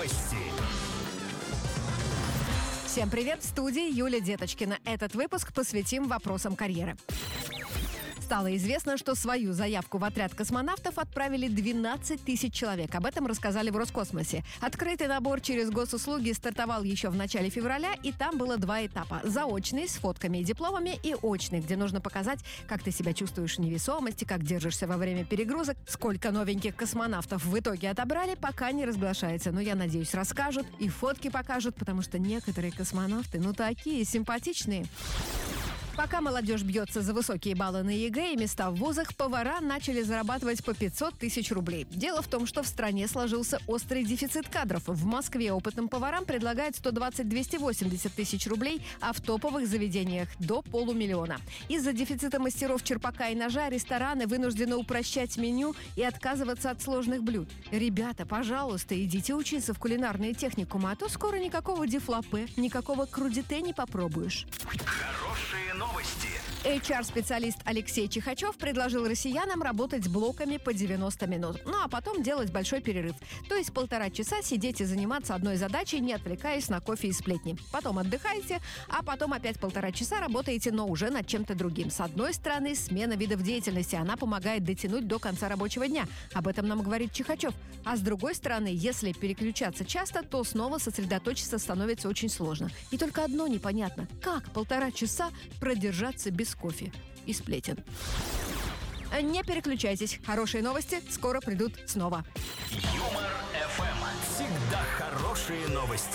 новости. Всем привет, в студии Юлия Деточкина. Этот выпуск посвятим вопросам карьеры. Стало известно, что свою заявку в отряд космонавтов отправили 12 тысяч человек. Об этом рассказали в Роскосмосе. Открытый набор через госуслуги стартовал еще в начале февраля, и там было 2 этапа. Заочный с фотками и дипломами, и очный, где нужно показать, как ты себя чувствуешь в невесомости, как держишься во время перегрузок. Сколько новеньких космонавтов в итоге отобрали, пока не разглашается. Но я надеюсь, расскажут и фотки покажут, потому что некоторые космонавты, такие симпатичные. Пока молодежь бьется за высокие баллы на ЕГЭ и места в вузах, повара начали зарабатывать по 500 тысяч рублей. Дело в том, что в стране сложился острый дефицит кадров. В Москве опытным поварам предлагают 120-280 тысяч рублей, а в топовых заведениях до 500 000. Из-за дефицита мастеров черпака и ножа рестораны вынуждены упрощать меню и отказываться от сложных блюд. Ребята, пожалуйста, идите учиться в кулинарные техникумы, а то скоро никакого дифлопе, никакого крудите не попробуешь. Хорошие новости. HR-специалист Алексей Чихачев предложил россиянам работать блоками по 90 минут. А потом делать большой перерыв. То есть 1,5 часа сидеть и заниматься одной задачей, не отвлекаясь на кофе и сплетни. Потом отдыхаете, а потом опять 1,5 часа работаете, но уже над чем-то другим. С одной стороны, смена видов деятельности. Она помогает дотянуть до конца рабочего дня. Об этом нам говорит Чихачев. А с другой стороны, если переключаться часто, то снова сосредоточиться становится очень сложно. И только одно непонятно. Как 1,5 часа продержаться без кофе и сплетен? Не переключайтесь. Хорошие новости скоро придут снова. Юмор ФМ. Всегда хорошие новости.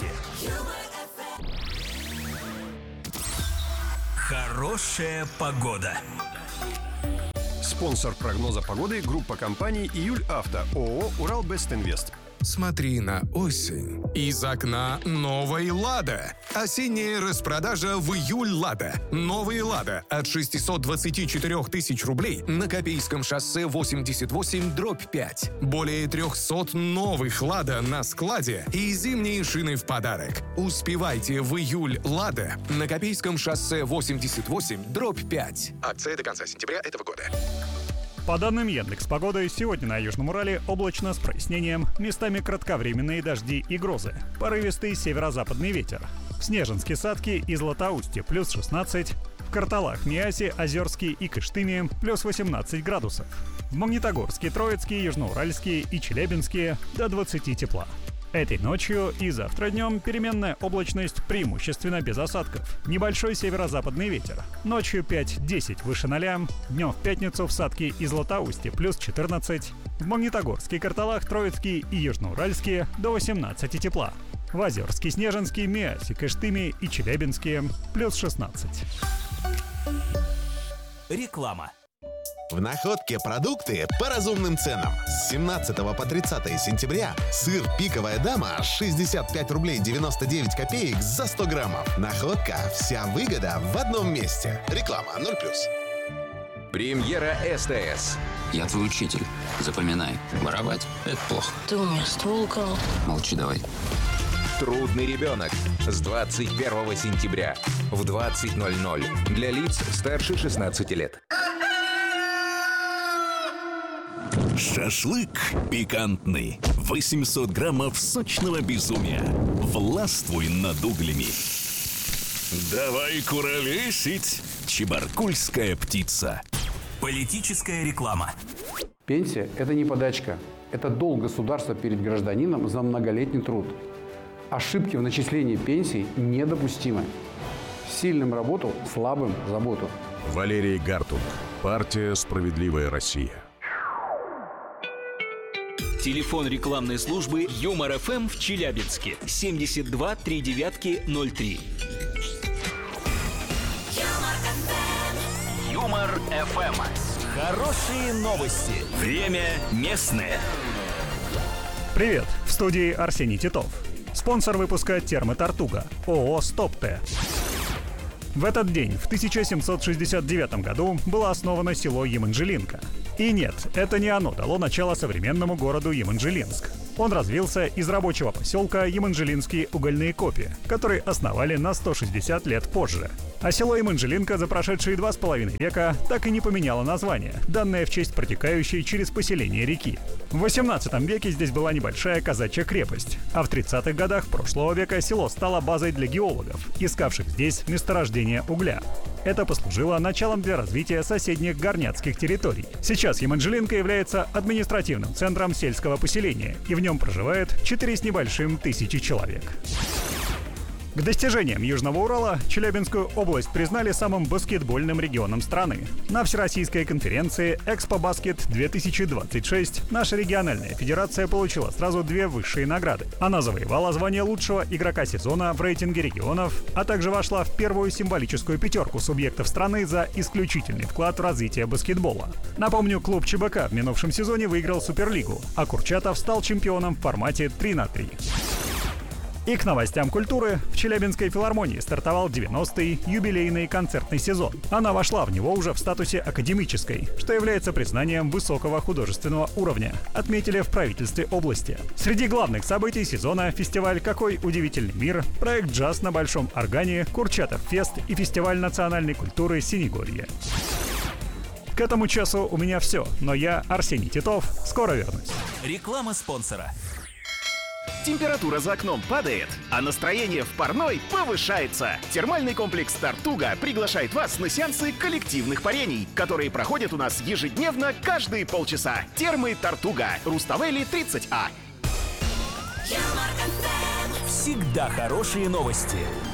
Хорошая погода. Спонсор прогноза погоды — группа компаний «Июль Авто», ООО «Уралбестинвест». Смотри на осень. Из окна новой «Лада». Осенняя распродажа в июль «Лада». Новые «Лада» от 624 тысяч рублей на Копейском шоссе 88/5. Более 300 новых «Лада» на складе и зимние шины в подарок. Успевайте в июль «Лада» на Копейском шоссе 88/5. Акция до конца сентября этого года. По данным Яндекс.Погоды, сегодня на Южном Урале облачно с прояснением, местами кратковременные дожди и грозы. Порывистый северо-западный ветер. В Снежинске, Садке и Златоусте плюс 16, в Карталах, Миасе, Озерске и Кыштыме плюс 18 градусов. В Магнитогорске, Троицке, Южноуральске и Челябинске до 20 тепла. Этой ночью и завтра днем переменная облачность, преимущественно без осадков. Небольшой северо-западный ветер. Ночью 5-10 выше 0, днем в пятницу в Садке и Златоусте плюс 14, в Магнитогорске, Карталах, Троицке и Южноуральске до 18 тепла. В Озерске, Снежинске, Миасе, Кыштыме и Челябинске плюс 16. Реклама. В Находке продукты по разумным ценам. С 17 по 30 сентября сыр «Пиковая дама» 65 рублей 99 копеек за 100 граммов. Находка. Вся выгода в одном месте. Реклама 0+. Премьера СТС. Я твой учитель. Запоминай. Воровать — это плохо. Ты у меня ствол украл. Молчи давай. Трудный ребенок. С 21 сентября в 20:00 для лиц старше 16 лет. Шашлык пикантный. 800 граммов сочного безумия. Властвуй над углями. Давай куролесить. Чебаркульская птица. Политическая реклама. Пенсия – это не подачка. Это долг государства перед гражданином за многолетний труд. Ошибки в начислении пенсий недопустимы. Сильным работу, слабым – заботу. Валерий Гартунг. Партия «Справедливая Россия». Телефон рекламной службы Юмор ФМ в Челябинске 72 39 03. Юмор ФМ. Хорошие новости. Время местное. Привет! В студии Арсений Титов. Спонсор выпуска «Термотортуга» ООО «Стоп-Т». В этот день, в 1769 году, было основано село Еманжелинка. И нет, это не оно дало начало современному городу Еманжелинск. Он развился из рабочего поселка Еманжелинские угольные копи, которые основали на 160 лет позже. А село Еманжелинка за прошедшие 2,5 века так и не поменяло название, данное в честь протекающей через поселение реки. В 18 веке здесь была небольшая казачья крепость, а в 30-х годах прошлого века село стало базой для геологов, искавших здесь месторождение угля. Это послужило началом для развития соседних горняцких территорий. Сейчас Еманжелинка является административным центром сельского поселения, и в нем проживает 4 с небольшим тысячи человек. К достижениям Южного Урала Челябинскую область признали самым баскетбольным регионом страны. На Всероссийской конференции «Экспо-Баскет-2026» наша региональная федерация получила сразу 2 высшие награды. Она завоевала звание лучшего игрока сезона в рейтинге регионов, а также вошла в первую символическую 5 субъектов страны за исключительный вклад в развитие баскетбола. Напомню, клуб ЧБК в минувшем сезоне выиграл Суперлигу, а Курчатов стал чемпионом в формате 3-3. И к новостям культуры. В Челябинской филармонии стартовал 90-й юбилейный концертный сезон. Она вошла в него уже в статусе академической, что является признанием высокого художественного уровня, отметили в правительстве области. Среди главных событий сезона фестиваль «Какой удивительный мир», проект «Джаз на большом органе», Курчатов фест и фестиваль национальной культуры «Синегорье». К этому часу у меня все, но я, Арсений Титов, скоро вернусь. Реклама спонсора. Температура за окном падает, а настроение в парной повышается. Термальный комплекс «Тартуга» приглашает вас на сеансы коллективных парений, которые проходят у нас ежедневно каждые полчаса. Термы «Тартуга», Руставели 30А. Всегда хорошие новости.